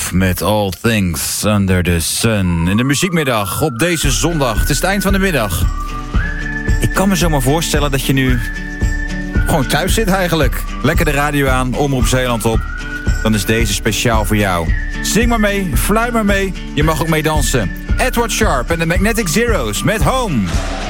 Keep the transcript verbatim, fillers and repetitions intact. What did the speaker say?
Love met All Things Under the Sun. In de muziekmiddag op deze zondag. Het is het eind van de middag. Ik kan me zomaar voorstellen dat je nu gewoon thuis zit eigenlijk. Lekker de radio aan, Omroep Zeeland op. Dan is deze speciaal voor jou. Zing maar mee, fluit maar mee. Je mag ook mee dansen. Edward Sharp en de Magnetic Zeros met Home.